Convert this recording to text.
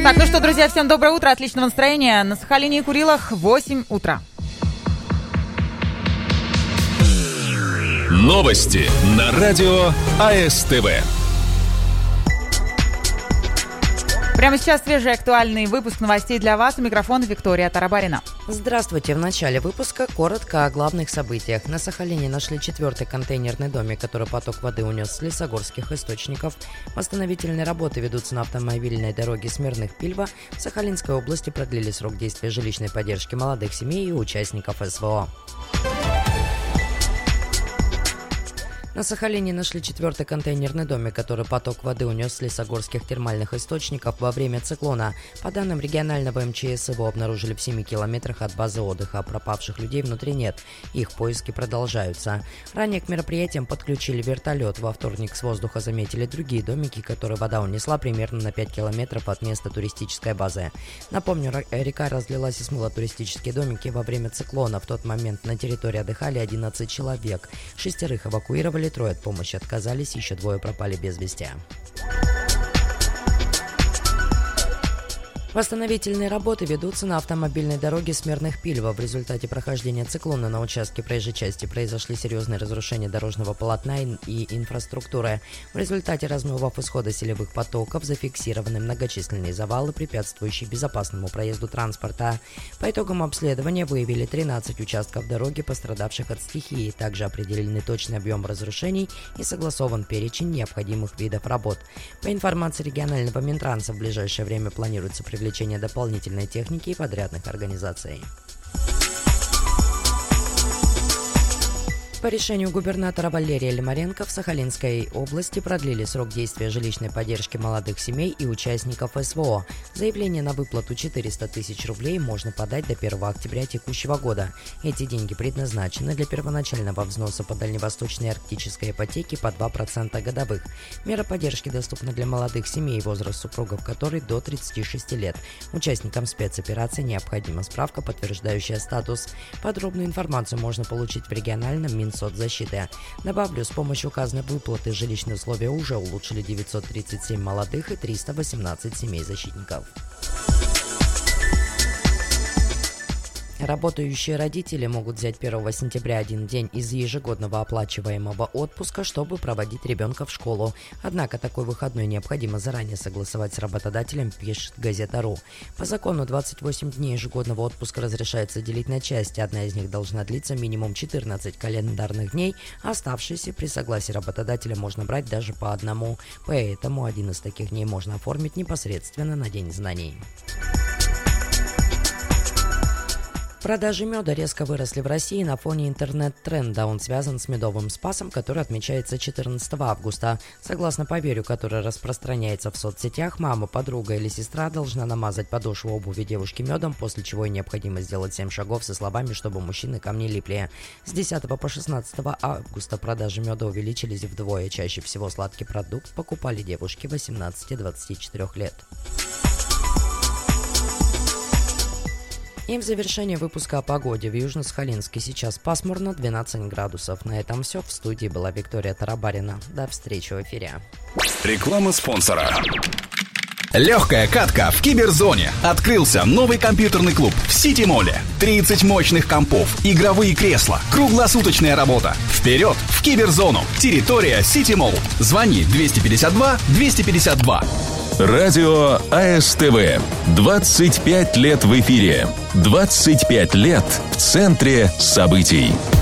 Так, ну что, друзья, всем доброе утро, отличного настроения. На Сахалине и Курилах 8 утра. Новости на радио АСТВ. Прямо сейчас свежий актуальный выпуск новостей для вас. У микрофона Виктория Тарабарина. Здравствуйте. В начале выпуска коротко о главных событиях. На Сахалине нашли 4-й контейнерный домик, который поток воды унес с лесогорских источников. Восстановительные работы ведутся на автомобильной дороге Смирных-Пильва. В Сахалинской области продлили срок действия жилищной поддержки молодых семей и участников СВО. На Сахалине нашли 4-й контейнерный домик, который поток воды унес с лесогорских термальных источников во время циклона. По данным регионального МЧС, его обнаружили в 7 километрах от базы отдыха. Пропавших людей внутри нет. Их поиски продолжаются. Ранее к мероприятиям подключили вертолет. Во вторник с воздуха заметили другие домики, которые вода унесла примерно на 5 километров от места туристической базы. Напомню, река разлилась и смыла туристические домики во время циклона. В тот момент на территории отдыхали 11 человек. 6 эвакуировали. 3 от помощи отказались, еще 2 пропали без вести. Восстановительные работы ведутся на автомобильной дороге Смирных-Пильва. В результате прохождения циклона на участке проезжей части произошли серьезные разрушения дорожного полотна и инфраструктуры. В результате размывов исхода селевых потоков зафиксированы многочисленные завалы, препятствующие безопасному проезду транспорта. По итогам обследования выявили 13 участков дороги, пострадавших от стихии. Также определены точный объем разрушений и согласован перечень необходимых видов работ. По информации регионального Минтранса, в ближайшее время планируется привлечение дополнительной техники и подрядных организаций. По решению губернатора Валерия Лимаренко в Сахалинской области продлили срок действия жилищной поддержки молодых семей и участников СВО. Заявление на выплату 400 тысяч рублей можно подать до 1 октября текущего года. Эти деньги предназначены для первоначального взноса по дальневосточной арктической ипотеке по 2% годовых. Мера поддержки доступна для молодых семей, возраст супругов которой до 36 лет. Участникам спецоперации необходима справка, подтверждающая статус. Подробную информацию можно получить в региональном Минсоцзащиты. Добавлю, с помощью указанной выплаты жилищные условия уже улучшили 937 молодых и 318 семей защитников. Работающие родители могут взять 1 сентября один день из ежегодного оплачиваемого отпуска, чтобы проводить ребенка в школу. Однако такой выходной необходимо заранее согласовать с работодателем, пишет Газета.ру. По закону 28 дней ежегодного отпуска разрешается делить на части. Одна из них должна длиться минимум 14 календарных дней, а оставшиеся при согласии работодателя можно брать даже по одному. Поэтому один из таких дней можно оформить непосредственно на День знаний. Продажи меда резко выросли в России на фоне интернет-тренда. Он связан с медовым спасом, который отмечается 14 августа. Согласно поверью, который распространяется в соцсетях, мама, подруга или сестра должна намазать подошву обуви девушки медом, после чего ей необходимо сделать 7 шагов со словами, чтобы мужчины ко мне липли. С 10 по 16 августа продажи меда увеличились вдвое. Чаще всего сладкий продукт покупали девушки 18-24 лет. И в завершение выпуска о погоде. В Южно-Сахалинске сейчас пасмурно, 12 градусов. На этом все. В студии была Виктория Тарабарина. До встречи в эфире. Реклама спонсора. Легкая катка в Киберзоне. Открылся новый компьютерный клуб в Сити-моле. 30 мощных компов, игровые кресла, круглосуточная работа. Вперед в Киберзону. Территория Сити-молл. Звони 252-252. Радио АСТВ. 25 лет в эфире. 25 лет в центре событий.